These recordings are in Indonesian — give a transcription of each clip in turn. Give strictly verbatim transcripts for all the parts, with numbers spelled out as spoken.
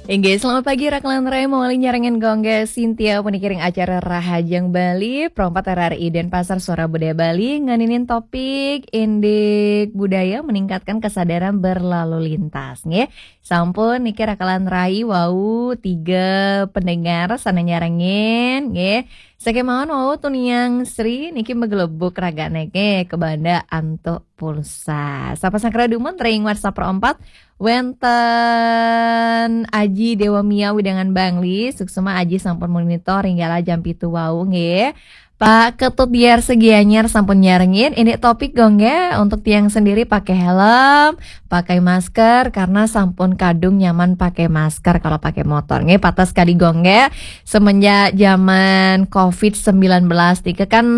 Engge, selamat pagi Raklan Ray, mawali nyarengen gongge Cynthia penikiring acara Rahajang Bali, perompat R R I dan Pasar Suara Budaya Bali nganinin topik indik budaya meningkatkan kesadaran berlalu lintas. Nge, sampun niki Raklan Ray wau tiga pendengar sana nyarengen, nge. Sakemawon wau tuniang Sri niki megelebuk raga neke ke banda antuk pulsa. Sapa sangkra dumun ring WhatsApp perempat wenten Aji Dewa Mia Widangan Bangli suksema Aji sampun monitor hinggala jam pitu wau nge. Pak Ketut biar segianyar sampun nyarengin ini topik gongge untuk tiang sendiri pakai helm, pakai masker karena sampun kadung nyaman pakai masker kalau pakai motor. Nge patas kali gongge semenjak zaman covid sembilan belas tika kan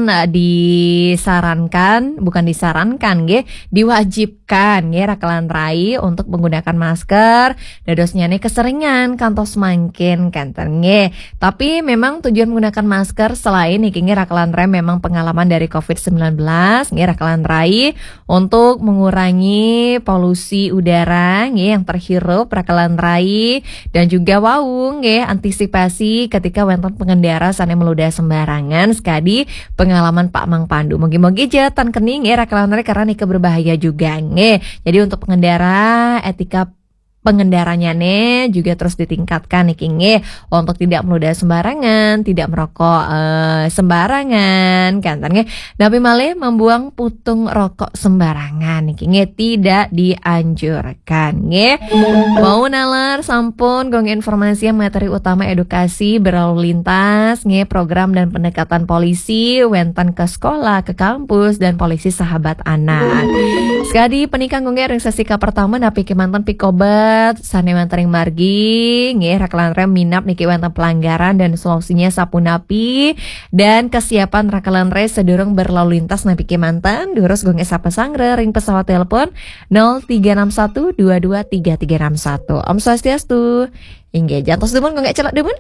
disarankan, bukan disarankan nge, diwajibkan nge Raklan Rai untuk menggunakan masker. Dadosnya nih keseringan kantos mangkin kanten nge. Tapi memang tujuan menggunakan masker selain niki nge Raklan Rai memang pengalaman dari covid sembilan belas nge Raklan Rai untuk mengurangi polusi udara nge yang terhirup Raklan Rai dan juga wau nge antisipasi ketika wonten pengendara sane meludah sembarangan sekali pengalaman Pak Mang Pandu. Mogi-mogi jatan kening nge Raklan Rai karena nika berbahaya juga nge. Jadi untuk pengendara etika pengendaranya nih juga terus ditingkatkan nih kinge untuk tidak meludah sembarangan, tidak merokok uh, sembarangan, kan nge. Tapi malah membuang putung rokok sembarangan nih kinge tidak dianjurkan nge. Mau nalar sampun gong informasi yang materi utama edukasi berlalu lintas nge program dan pendekatan polisi wentan ke sekolah, ke kampus dan polisi sahabat anak. Sekali penikah gongnya organisasi ka pertama napi kemantan pikobat sane mantering margi nggih Raklan Rai minap niki wonten pelanggaran dan solusinya sapunapi dan kesiapan Raklan Rai sedurung berlalu lintas napi kemantan durus gongnya sapa sangre ring pesawat telepon nol tiga enam satu dua dua tiga tiga enam satu. Om Swastiastu. Inggih jantos demun gongnya celak demun.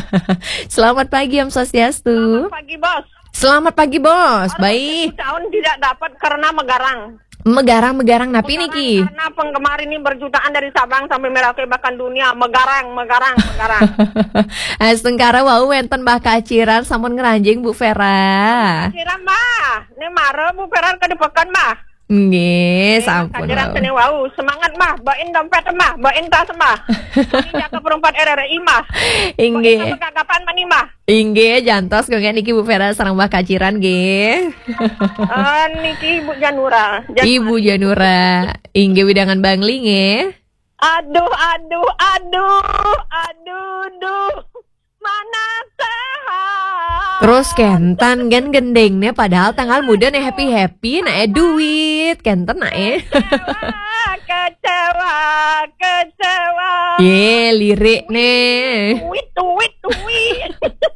Selamat pagi Om Swastiastu. Selamat pagi bos. Selamat pagi bos. Baik. Tahun tidak dapat karena megarang. Megarang-megarang napi niki. Karena penggemar ini berjutaan dari Sabang sampai Merauke bahkan dunia megarang, megarang, megarang. Astengkara wau wenten Mbah Kaciran sampun ngeranjing Bu Vera. Kaciran Mbah, ini mare Bu Vera kedepakan Mbah. Nggih, sampun. Kaciran sini wau, semangat Mbah, bawain dompet Mbah, bawain tas Mbah. Ini jaga perempat R R I Mbah. Inggih. Kapan mani Mbah? Inggih, jantos gongnya niki Bu Vera sareng Mbah Kaciran nggih. Eh niki Ibu Janura. Ibu Janura. Inggih Widangan Bangli nggih. Aduh, aduh, aduh, aduh, duh. Mana sehat. Terus kentan gen gendengnya padahal tanggal muda nih happy-happy nah duit kenten nah eh. Kecewa, kecewa. Ye, lirik nih. Duit, duit, duit.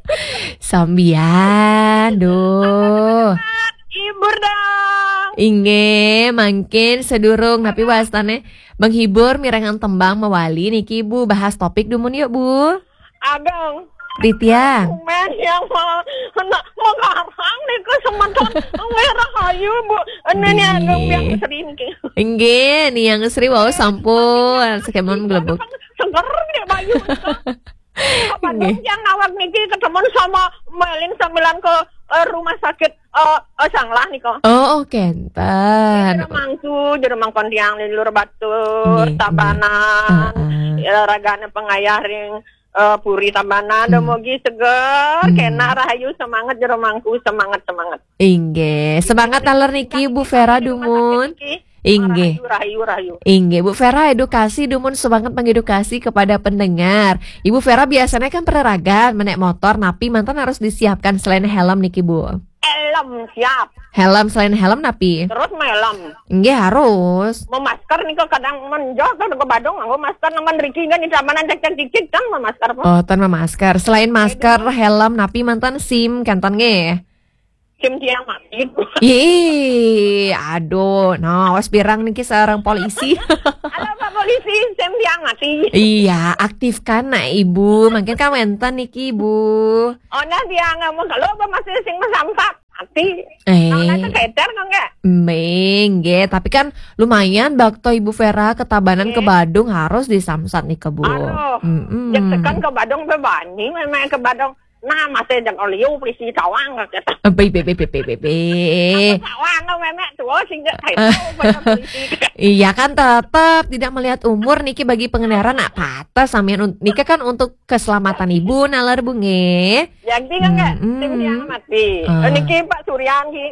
Sambian, duh. Hibur dong. Inge, mungkin sedurung tapi wastane menghibur mirengan tembang mewali niki Bu bahas topik dumun yuk Bu. Ageng. Ritiang. Men yang mau nak mengarang nih ke sementon merah ayu Bu. Ini ageng yang sering ki. Inge, nih yang Sri wow sampun sekemon gelebuk. Seger nih bayu. Apa dong yang awak niki ketemu sama Melin sambilan ke uh, rumah sakit uh, uh, Sanglah nih kok. Oh, kenten. Jeremangku, jeremang kondiang di Lur Batur, Tabanan, uh, uh. ragane pengayah ring uh, Puri Tabanan, hmm. Demogi seger, hmm. kena rahayu semangat jeremangku, semangat semangat. Inge, semangat taler niki Bu Vera dumun. Inge, rahayu, rahayu. Inge, Bu Vera edukasi dumun semangat mengedukasi kepada pendengar. Ibu Vera biasanya kan pereragan menek motor, napi mantan harus disiapkan selain helm niki Bu. Helm siap. Helm selain helm napi. Terus helm. Inge harus. Mau masker nih kok kadang menjauh kan ke Badung, aku masker naman Riki kan di Tabanan cek-cek dikit kan mau masker. Oh, tan masker. Selain masker, helm napi mantan SIM kanton nge. Sim tiang mati. Ih, aduh, no, awas birang nih seorang polisi. Ada Pak polisi, sim tiang mati. Iya, aktifkan nak Ibu, makin kan wenten niki Ibu. Oh nah dia nggak mau kalau apa masih sing masampak. mati. Eh. Nah, itu keder kok enggak? Mengge, tapi kan lumayan bakto Ibu Vera ke Tabanan ke Badung harus disamsat nih ke Bu. Aduh, mm jadi kan ke Badung bebani, memang ke Badung. Nah, masih jangan oliu polisi cawang kata. Be be be be be be. Cawang no memang tuh sehingga tahu Iya kan tetap tidak melihat umur niki bagi pengendara nak patah sampean niki kan untuk keselamatan ibu nalar Bu nge. Jadi kan enggak tim yang mati. Niki Pak Suryan ki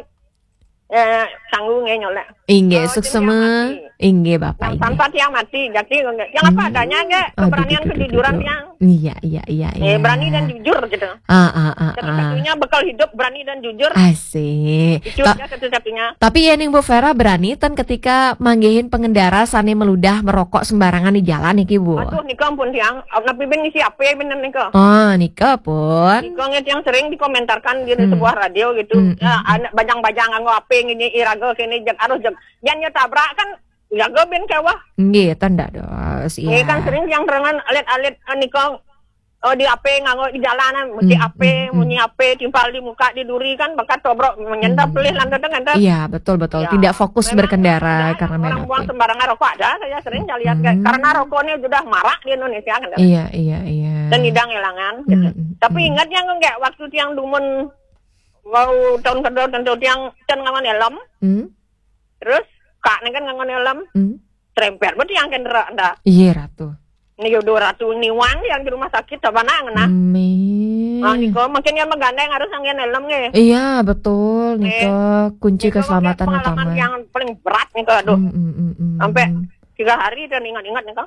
eh sanggung nge nyolek. Inge suksema. Inge Bapak. Tanpa tiang mati, jadi enggak. Yang apa adanya enggak keberanian kejujuran yang. Iya iya iya iya. Eh berani dan jujur gitu. Ah ah ah. Satu-satunya bekal hidup berani dan jujur. Asik. Itu Ta- satu-satunya. Tapi ya ning Bu Vera berani tan ketika manggihin pengendara sane meludah merokok sembarangan di jalan niki Bu. Aduh nika pun tiang, napi ben ngisi apa bener nika. Oh, nika pun. Nika nget yang sering dikomentarkan di hmm. sebuah radio gitu. Hmm. Ya, anak bajang-bajang nganggo apa ngini iraga kene jeung arus jeung yan nyetabrak kan jaga ben kewah. Nggih, tanda dos. Iya. Kan sering yang rengan alit-alit nika oh di ape nganggo di jalanan mesti hmm, ape hmm, munyi ape timpal di muka di duri kan bakat tobrok menyendap pelih hmm. lantas dengan iya betul betul ya, tidak fokus berkendara karena orang buang sembarangan rokok ada saya sering lihat hmm. karena rokoknya sudah marak di Indonesia kan iya iya iya dan hidang elangan gitu. hmm, tapi hmm. ingat yang enggak waktu tiang dumun mau tahun kedua tentu tiang can ngangon helm hmm. terus kak kan ngangon helm hmm. trempet berarti yang kendera anda iya ratu ini udah ratu niwan yang di rumah sakit Tabanan nah. Amin. Ah Niko makin yang menggandeng harus angin helm nge. Iya betul Niko eh, kunci Niko keselamatan utama. Pengalaman yang paling berat Niko aduh. Mm, mm, mm, mm. Sampai tiga hari dan ingat-ingat Niko.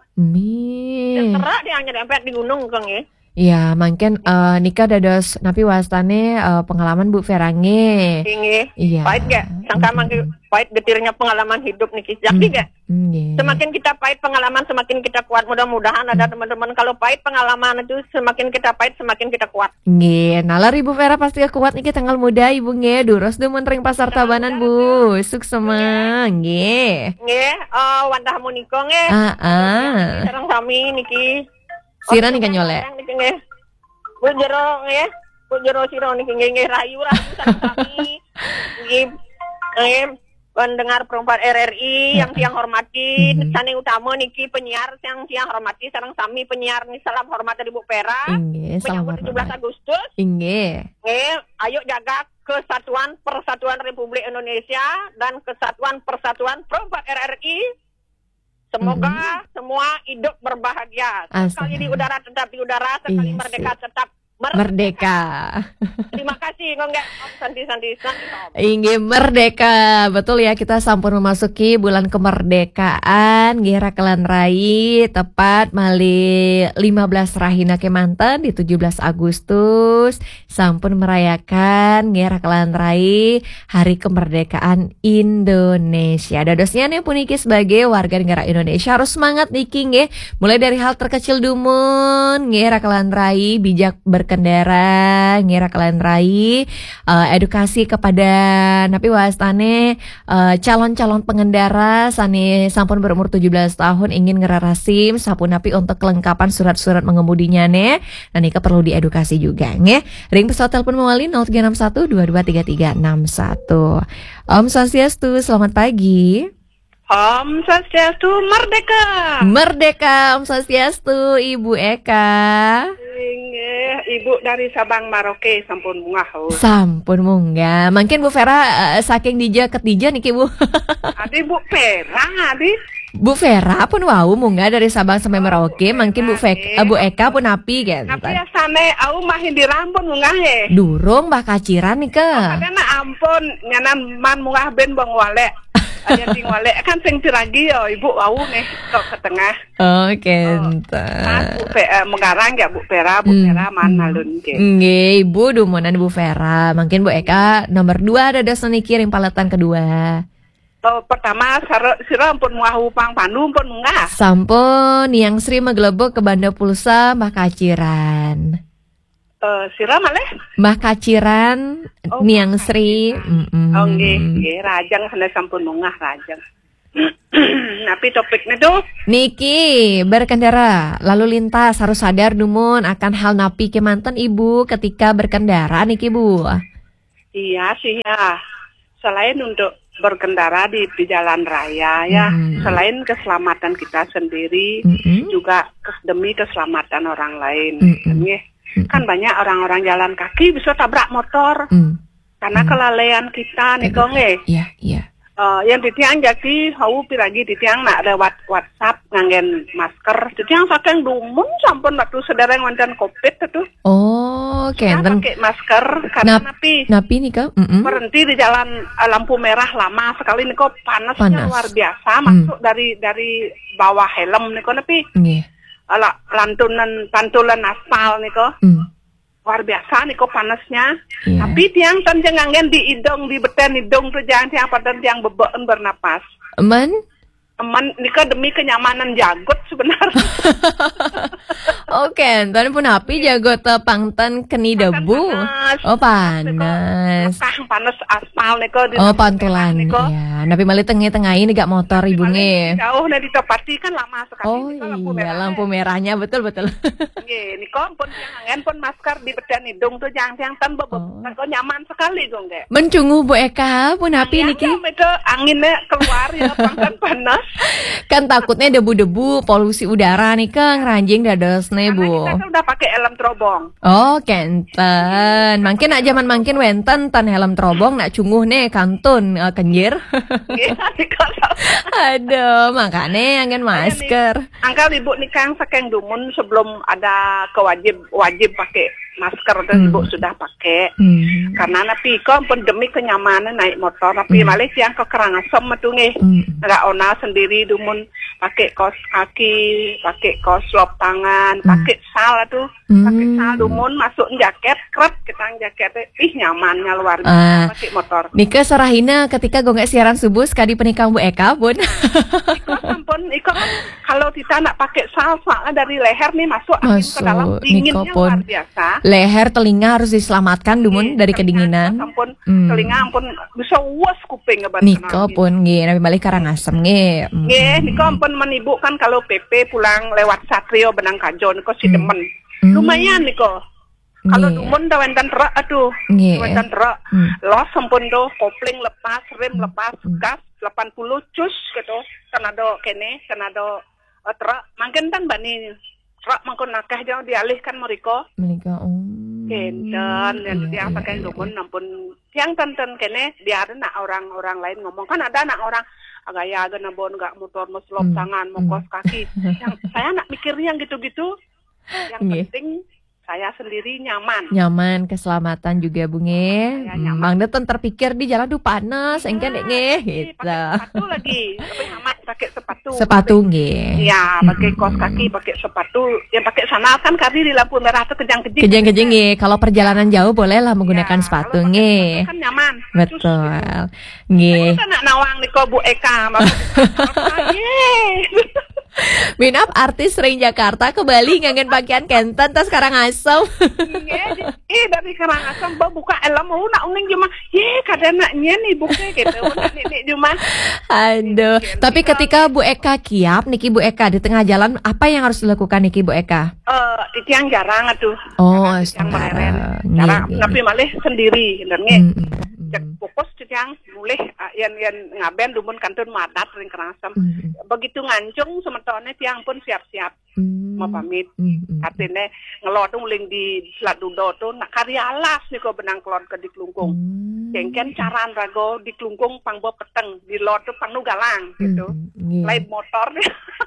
Amin. Terserah dia hanya sampai di gunung Kang ya. Iya, mungkin uh, Nika dados napi wastane uh, pengalaman Bu Vera nge. Inge. Iya. Pahit gak? Sangka mm. mangke pahit getirnya pengalaman hidup niki. Jadi mm. gak? Mm, semakin kita pahit pengalaman semakin kita kuat. Mudah-mudahan ada mm. teman-teman kalau pahit pengalaman itu semakin kita pahit semakin kita kuat. Nge, nalar Ibu Vera pasti kuat niki tanggal muda Ibu nge. Duros demun ring pasar Tabanan Bu. Suksema nge. Nge, uh, wandah muniko nge. Ah ah. Sareng sami niki. Sira nih kan nyolek. Bu jero nggih, bu jero sira niki nggih rayu rayu sami nggih nggih pendengar perempuan R R I yang tiang hormati, sane utama niki penyiar yang tiang hormati sareng sami penyiar nih salam hormat dari Bu Vera. Inggih, menyambut tujuh belas Agustus. Inggih. Nggih, ayo jaga kesatuan persatuan Republik Indonesia dan kesatuan persatuan perempuan R R I. Semoga mm-hmm. semua hidup berbahagia. Sekali di udara tetap di udara, sekali yes. merdeka tetap merdeka. Merdeka. Terima kasih, nggak Om Santi Santi Santi. Inggih merdeka, betul ya kita sampun memasuki bulan kemerdekaan. Gira kelan rai tepat mali lima belas rahina kemanten di tujuh belas Agustus sampun merayakan gira kelan rai hari kemerdekaan Indonesia. Dadosnya nih puniki sebagai warga negara Indonesia harus semangat niki nggih. Mulai dari hal terkecil dumun, gira kelan rai bijak berkendara, gira kelan rai uh, edukasi kepada napi wastane uh, calon-calon pengendara sani sampun berumur tujuh belas tahun ingin ngerarasim sampun napi untuk kelengkapan surat-surat mengemudinya ne. Nah nika perlu diedukasi juga nge. Ring pesawat telepon mewali nol tiga enam satu dua dua tiga tiga enam satu. Om Swastiastu, selamat pagi. Om Swastiastu, merdeka. Merdeka, Om Swastiastu, Ibu Eka. Ibu dari Sabang Merauke sampun munggah. Sampun munggah. Mungkin Bu Vera uh, saking dija ketija niki Bu. Adi Bu Vera, adi. Bu Vera pun wau munggah dari Sabang sampai Merauke. Oh, mungkin Bu Vera, uh, Bu Eka pun api kan. Tapi ya sane au mahin di Rambon munggah he. Durung Mbak Kaciran nih ke. Karena ampun nyanan man munggah ben bang wale. Ada ting wale kan sing tiragi ya Ibu wau nih kok ke tengah. Oke, entar. Bu Vera mengarang ya Bu Vera, Bu Vera man malun ke. Nggih, Ibu dumunan Bu Vera. Mungkin Bu Eka nomor dua ada dosa niki ring paletan kedua. Oh, pertama sira ampun muahu pang pandu ampun munggah. Sampun yang Sri megelebok ke Banda Pulsa Mbah Kaciran. Uh, sira malih Mbah Kaciran oh, Niang Sri. Mm-mm. Oh nggih, nggih rajang hendak sampun munggah rajang. Tapi topiknya tuh niki berkendara lalu lintas harus sadar dumun akan hal napi kemanten Ibu ketika berkendara niki Bu. Iya sih ya. Selain untuk berkendara di, di jalan raya ya, mm. selain keselamatan kita sendiri, mm-hmm. juga demi keselamatan orang lain. Mm-hmm. Mm-hmm. Kan banyak orang-orang jalan kaki bisa tabrak motor mm. karena mm. kelalaian kita nih kong eh. Iya, iya. Uh, yang ditiang jadi hau piragi ditiang nak lewat WhatsApp ngangen masker ditiang saking dumun sampun waktu sedereng wonten Covid itu. Oh, kenten pakai masker karena Nap, napi. Napi nih kau mm-mm. berhenti di jalan uh, lampu merah lama sekali nih kok panasnya Panas. luar biasa mm. masuk dari dari bawah helm nih kok napi. Nggih. Ala lantunan pantulan aspal nih kok. Mm. Luar biasa nih kok panasnya. Yeah. Tapi tiang tan jangan di idong di beten idong tuh jangan tiang pada tiang bebeken bernapas. Eman? Eman nika demi kenyamanan jagot sebenarnya. Oke, enten pun api jagot pangtan keni debu. Panas. Oh panas. Lekah panas aspal nika. Oh pantulan. Ya, napi malih tengah-tengah ini gak motor ibu nge. Jauh nih ditepati kan lama sekali. Oh lampu iya, merah lampu merahnya betul betul. Nggih, nika pun jangan pun masker di beden hidung tuh jangan-jangan tan bebek. Oh. Nyaman sekali dong, Dek. Mencunguh Bu Eka pun api niki. Itu anginnya keluar ya pangkat panas. Kan takutnya debu-debu, polusi udara nih Kang, ranjing dadosne Bu. Karena kita udah pakai helm terobong. Oh, kenten. Mungkin nak zaman mungkin wenten tan helm terobong nak cunguh nih kantun uh, kenjir. Aduh, makanya angin masker. Angkal ibu nikah saking dumun sebelum ada kewajib wajib pakai masker dan hmm. ibu sudah pakai. Hmm. Karena napi kok pun demi kenyamanan naik motor tapi hmm. malah yang kekerangasem metu nggih. Hmm. Enggak ona sendiri dumun pakai kaos kaki, pakai kaos lop tangan, hmm. pakai sal tuh. Hmm. Pakai sal dumun masuk jaket, krep kita jaketnya ih nyamannya luar biasa uh, pakai motor. Nika sarahina ketika gue nggak siaran subuh sekali pernikahan Bu Eka pun. Iko sampun, iko kan kalau kita nak pakai sal soalnya dari leher nih masuk angin ke dalam dinginnya luar biasa. Leher telinga harus diselamatkan dumun dari kedinginan. Ampun hmm. telinga ampun bisa uas kuping ngeban. Niko pun nggih nabi balik Karangasem nggih. Nggih, niko ampun menibuk kan kalau P P pulang lewat Satrio Benang Kajo niko si demen. Hmm. Lumayan niko. Kalau dumun dah wenten terak aduh. Wenten terak. Los sampun do kopling lepas, rem lepas, gas delapan puluh cus gitu. Kanado kene, kanado uh, terak. Mangken tan bani terak mangkon nakah jauh dialihkan mereka. Mereka oh. Kenten yang iya, yang pakai iya, dumun iya. Nampun tiang tenten kene biar nak orang-orang lain ngomong kan ada anak orang agak ya agak nabon nggak motor meslop hmm. tangan mokos kaki. Yang saya nak mikirnya yang gitu-gitu. Yang yeah. penting saya sendiri nyaman. Nyaman, keselamatan juga bunge. Mang deten terpikir di jalan tuh panas, engken dek nge, gitu. Pakai sepatu lagi, tapi amat pakai sepatu. Sepatu nge. Ya, pakai kaos kaki, pakai sepatu. Yang pakai sandal kan kali di lampu merah tuh kejang-kejing. Kejang-kejing nge. Kalau perjalanan jauh bolehlah menggunakan ya, sepatu nge. Kan nyaman. Betul. Nge. Kita nak nawang nih kok Bu Eka. Minap artis sering Jakarta ke Bali ngangen pakaian kenten tas Karangasem. Iya, eh dari Karangasem bawa buka helm mau nak uning cuma, ye kadang naknya nih buka gitu, nih cuma. Aduh, tapi ketika Bu Eka kiap, Niki Bu Eka di tengah jalan apa yang harus dilakukan Niki Bu Eka? Eh, itu yang jarang tuh. Oh, yang mereren, jarang. Tapi malah sendiri, benernya. Cek fokus yang mulai yang yang ngaben dumun kantun madat ring Karangasem. Mm-hmm. Begitu ngancung sementara tiang pun siap-siap mm-hmm. mau pamit. Mm-hmm. Artinya ngelot muling di Selat Dudo tuh nak karya alas nih kok benang kelon ke di Klungkung. Mm-hmm. Kengken caran rago di Klungkung pang bawa peteng di lot tuh pang nu galang gitu. Mm-hmm. Yeah. Lain motor nih.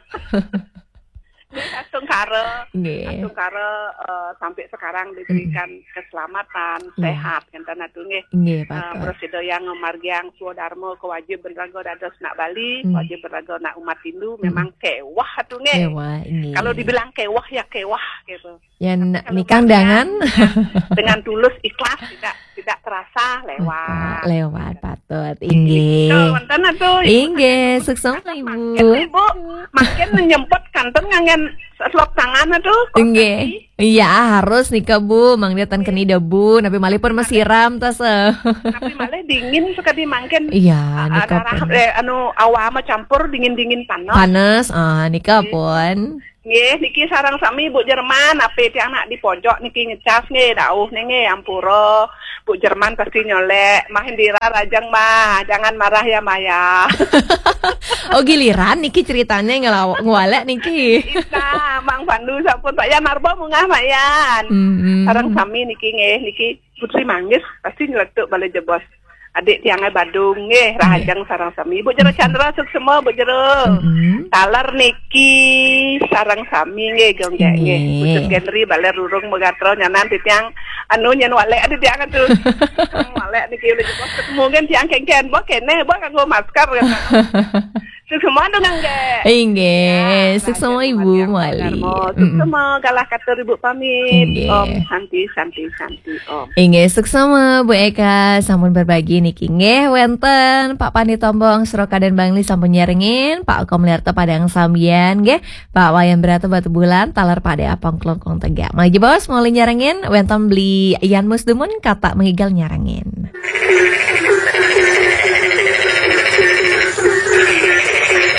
Asung kare, yeah. asung kare uh, sampai sekarang diberikan mm. keselamatan, yeah. sehat, kan tanah tuh nge. Yeah, uh, prosedur yang margiang suadarmo kewajib berlagu dados nak Bali, mm. wajib berlagu nak umat Hindu, mm. memang kewah tuh nge. Kewah, yeah. Kalau dibilang kewah ya kewah gitu. Yang nikah dengan dengan tulus ikhlas tidak tidak terasa lewat. Lewat patut. Inggih. Inggih, sukses Ibu. Ibu makin menyemput kantong ngangen selop tangan tuh. Inggih. Iya, harus nikah Bu, mang dia tan keni debu, nabi malih pun mesiram tas. Tapi malih dingin suka dimangken. Iya, nikah pun. Eh, anu awa mah campur dingin-dingin panas. Panas, ah nikah pun. Nggih, niki sarang sami Bu Jerman, ape tiang nak di pojok niki ngecas nggih dauh nggih ampura. Bu Jerman pasti nyolek, mah Indira rajang mah, jangan marah ya Maya. Oh giliran niki ceritanya ngelawak ngwalek niki. Isa, Mang Pandu sampun Pak Yan Marbo mungah Mayan. Mm-hmm. Sarang sami niki nggih, niki Putri Manggis pasti nyeletuk balai jebos. Adik tiangnya Badung nggih, rahajang sarang sami. Bu Jero Chandra suk semua Bu Jero. Mm-hmm. Talar niki sarang sami nggih gonggek nggih. Putri Genri balai rurung megatro nyanan ti tiang anu nyen walek ade tiang atuh. Walek niki ulah jebos ketemu kan tiang kengken bo kene bo kanggo masker kan. Suk semua dong nggih. Inggih, suk semua Ibu Wali. Suk semua galah katur Ibu pamit. Om santi santi santi Om. Inggih, suk semua Bu Eka sampun berbagi niki nggih wonten Pak Pandi Tombong Seroka dan Bangli sampun nyaringin, Pak Komlerto Padang Sambian nggih, Pak Wayan Berata Batu Bulan talar pada apang klongkong tegak. Maju bos mulai nyaringin wonten beli Ian Musdumun kata mengigal nyaringin.